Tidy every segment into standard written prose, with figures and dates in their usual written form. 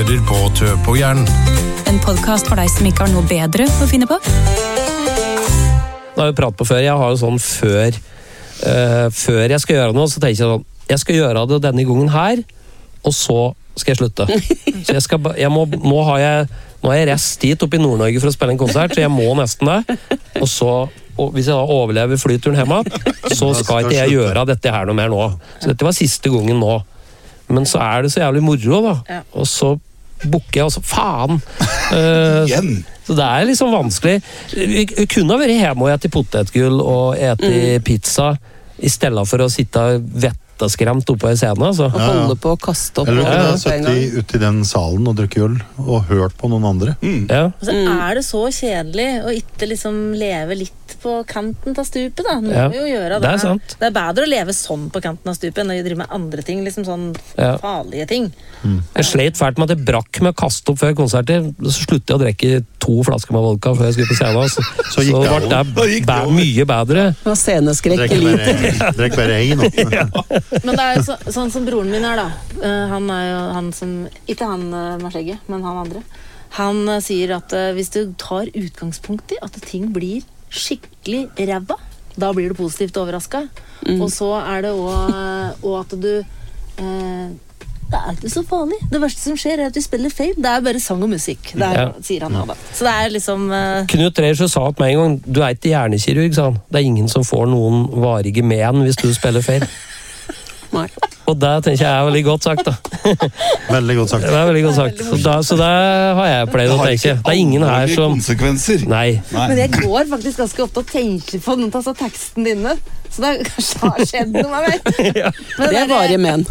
hører på Tø på hjernen. En podcast for deg som ikke har noe bedre å finne på. Det har vi pratet på før. Jeg har jo sånn før jeg skal gjøre noe, så tenker jeg sånn, jeg skal gjøre det denne gangen her, og så skal jeg slutte. Så nå har jeg rest dit oppe i Nord-Norge for å spille en konsert, så jeg må nesten det. Og hvis jeg da overlever flyturen hjemme, så skal ikke jeg gjøre dette her noe mer nå. Så dette var siste gangen nå. Men så er det så jævlig moro da. Og så bukker jeg, og så faen! Så det er liksom vanskelig. Vi kunne ha vært hjemme og ete potetgull og ete pizza, i stedet for å sitte vettaskremt oppe i scenen. Altså. Og holde på å kaste opp. Eller kunne ha sett ut i den salen og drikke øl, og hørt på noen andre. Og så er det så kjedelig å ikke liksom leve litt på kanten av stupet da. Nå må vi jo gjøre det. Det er sant. Det er bedre å leve sånn på kanten av stupet enn å drive med andre ting, liksom sånn farlige ting. Jeg slet fælt med at jeg brakk med å kaste opp før konserter, så sluttet jeg å drikke 2 flasker med vodka før jeg skulle på scenen, så ble det mye bedre. Det var sceneskrekk i livet. Drekk bare ei nå. Men det er jo sånn som broren min er da. Han er jo han som, ikke han med skjegget, men han andre. Han sier at hvis du tar utgangspunkt i at ting blir skikkelig ræva, da blir du positivt overrasket. Og så er det også at du det er ikke så farlig. Det verste som skjer er at vi spiller feil. Det er bare sang og musikk. Det er, sier han da. Så det er liksom Knut Reisjø sa at meg en gang, du er ikke hjernekirurg, sa han. Det er ingen som får noen varige men hvis du spiller feil. Nei. Og det tenker jeg er veldig godt sagt da. Veldig godt sagt. Det er veldig godt sagt. Så det har jeg pleid å tenke. Det er ingen her som... konsekvenser. Nei. Men jeg går faktisk ganske ofte og tenker på noen av teksten dine. Så det kanskje har skjedd noe med meg. Det er varige men.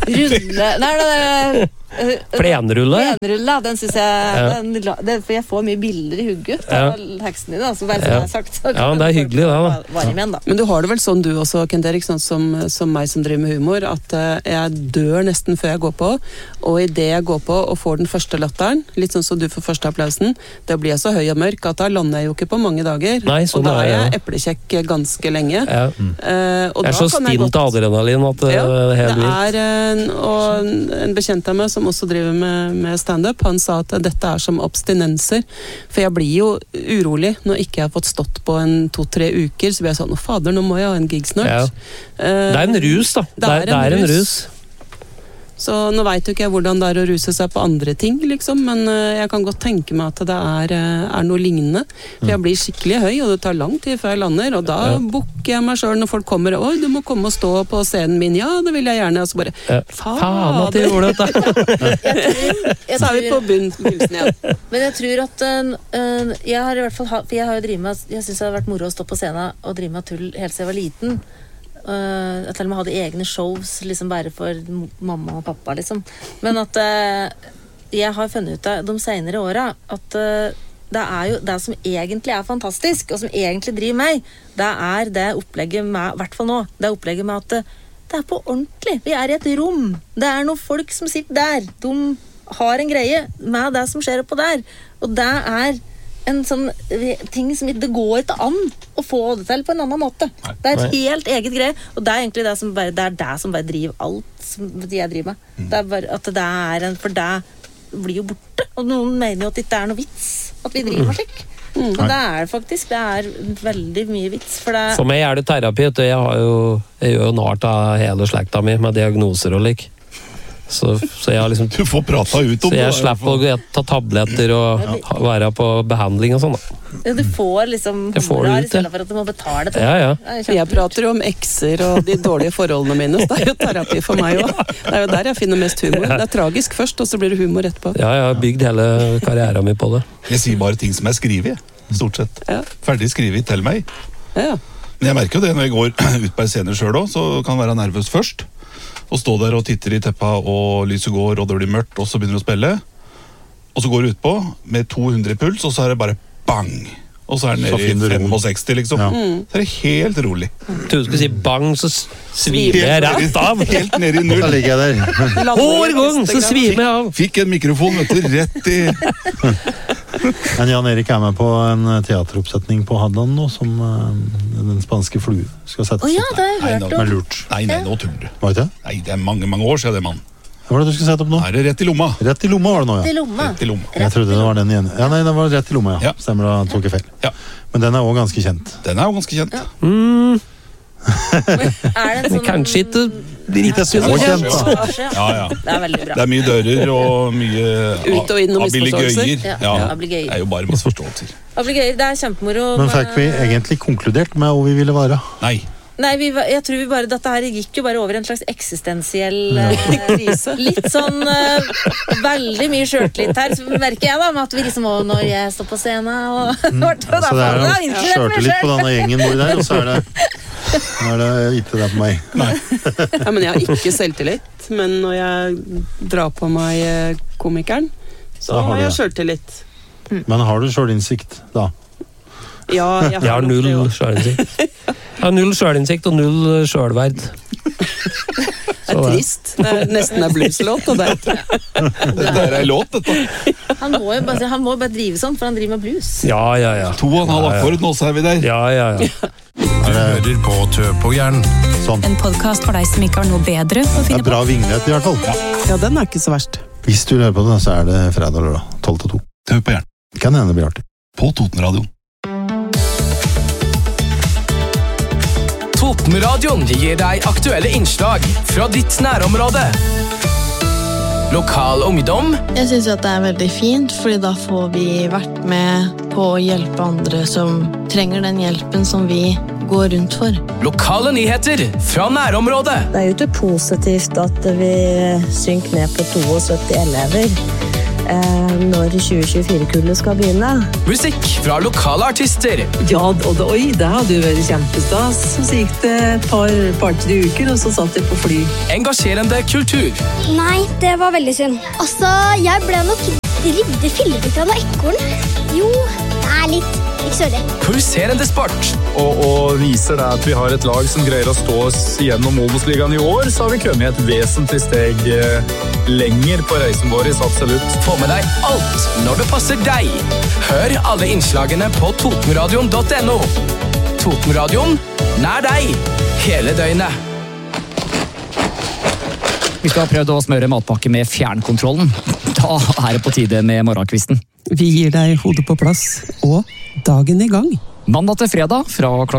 Plenrulle, den synes jeg for jeg får mye bilder i hugget av teksten din, så bare som jeg har sagt så, det er hyggelig det da. Men du har det vel sånn du også, Kent Erik, sånn som meg som driver med humor, at jeg dør nesten før jeg går på, og i det jeg går på og får den første latteren, litt sånn som du får første applausen, da blir jeg så høy og mørk at da lander jeg jo ikke på mange dager. Nei, og da er jeg eplekjekk ganske lenge. Og det er så stint adrenalin at det er helt vilt. Det er en bekjent av meg som også driver med stand-up, han sa at dette er som abstinenser, for jeg blir jo urolig når ikke jeg har fått stått på 2-3 uker, så blir jeg sånn, fader, nå må jeg ha en gig snart. Det er en rus da, det er en rus. Så nå vet jo ikke jeg hvordan det er å ruse seg på andre ting, liksom, men jeg kan godt tenke meg at det er noe lignende. For jeg blir skikkelig høy, og det tar lang tid før jeg lander, og da bukker jeg meg selv når folk kommer, oi, du må komme og stå på scenen min, ja, det vil jeg gjerne, og så bare, faen at du gjorde dette. Så er vi på bunnen igjen. Men jeg tror at jeg har i hvert fall, for jeg har jo drivet med, jeg synes det har vært moro å stå på scenen og drive med tull helt siden jeg var liten. Jeg til og med hadde egne shows liksom bare for mamma og pappa liksom. Men at jeg har funnet ut av de senere årene at det er jo det som egentlig er fantastisk og som egentlig driver meg, det er det opplegget med, i hvert fall nå, det opplegget med at det er på ordentlig, vi er i et rom, det er noen folk som sitter der, de har en greie med det som skjer oppå der, og det er en sånn ting som det går ikke an å få det til på en annen måte. Det er et helt eget greie, og det er egentlig det som bare driver alt som jeg driver med. Det er bare at det er for det blir jo borte, og noen mener jo at det ikke er noe vits at vi driver med slik. Og det er faktisk, det er veldig mye vits for meg er det terapi, jeg gjør jo nart av hele slekta mi med diagnoser og lik. Så jeg liksom, du får prata ut om så jeg slipper å ta tabletter og være på behandling og sånn da. Du får liksom homorar i stedet for at du må betale til. Jeg prater jo om ekser og de dårlige forholdene mine, så det er jo terapi for meg også. Det er jo der jeg finner mest humor. Det er tragisk først, og så blir det humor etterpå. Ja, jeg har bygd hele karrieren min på det. Jeg sier bare ting som er skrivet, stort sett. Ferdig skrivet til meg. Men jeg merker jo det når jeg går ut på en scene selv også, så kan jeg være nervøs først. Og stå der og titter i teppa, og lyset går, og det blir mørkt, og så begynner du å spille. Og så går du ut på med 200 puls, og så er det bare bang! Og så er det nede i 65, liksom. Så er det helt rolig. Du skulle si bang, så svimer jeg rett av. Helt nede i null. Da ligger jeg der. Hver gang, så svimer jeg av. Fikk en mikrofon, vet du, rett i... Men Jan Erik er med på en teateroppsetning på Hadeland nå, som Den spanske flue skal settes det har jeg hørt om. Nei, nå tuller du. Var det? Nei, det er mange, mange år siden det, mann. Hva var det du skulle sette opp nå? Er det rett i lomma? Rett i lomma var det nå, ja. Rett i lomma. Jeg trodde det var den igjen. Ja, nei, det var rett i lomma, ja. Ja. Stemmer, da tok jeg feil. Ja. Men den er også ganske kjent. Den er jo ganske kjent. Er det en sånn Kanskje ikke Ikke så kjent, da. Ja. Det er veldig bra. Det er mye dører og mye Ut og inn og misforståelser. abligøyer. Ja, abligøyer. det er jo bare misforståelser. Abligøyer, det er kjempemoro. Men fikk vi egentlig konkludert med hvor vi ville være? Nei, jeg tror vi bare, dette her gikk jo bare over en slags eksistensiell krise. Litt sånn veldig mye selvtillit her, så merker jeg da, med at vi liksom, når jeg står på scenen og Så det er jo selvtillit på denne gjengen hvor der, og så er det ikke det på meg. Ja, men jeg har ikke selvtillit, men når jeg drar på meg komikeren, så har jeg selvtillit. Men har du selvinnsikt da? Ja, jeg har null selvinnsikt. Jeg har null selvinnsikt og null selvverd. Det er trist. Det er nesten en blueslåt. Det er en låt, dette. Han må jo bare drive sånn, for han driver med blues. Ja. 2,5 akkord, nå så er vi der. Ja. Du hører på Tøpåjern. Sånn. En podcast for deg som ikke har noe bedre å Det finne er på. bra vignett i hvert fall. Ja, den er ikke så verst. Hvis du hører på det, så er det fredag eller da, 12-2. Tøpåjern. Kan hende det blir artig. På Totenradioen. Totenradioen gir deg aktuelle innslag fra ditt nærområde. Lokal ungdom. Jeg synes at det er veldig fint, fordi da får vi vært med på å hjelpe andre som trenger den hjelpen som vi går rundt for. Lokale nyheter fra nærområdet. Det er jo ikke positivt at vi synker ned på 72 elever når 2024-kullet skal begynne. Musikk fra lokale artister. Ja, oi, det hadde jo vært kjempestas. Så gikk det et par-tre uker, og så satt jeg på fly. Engasjerende kultur. Nei, det var veldig synd. Altså, jeg ble nok ribbe fillebit av noe ekorn. Jo, det er litt sørlig. Pulserende sport. Og viser det at vi har et lag som greier å stå oss gjennom Obos-ligaen i år, så har vi kommet et vesentlig steg lenger på reisen vår, absolutt. Få med deg alt når det passer deg. Hør alle innslagene på totenradion.no. Totenradion, nær deg, hele døgnet. Vi skal ha prøvd å smøre matpakke med fjernkontrollen. Da er det på tide med morgenkvisten. Vi gir deg hodet på plass og dagen i gang. Mandag til fredag fra klokka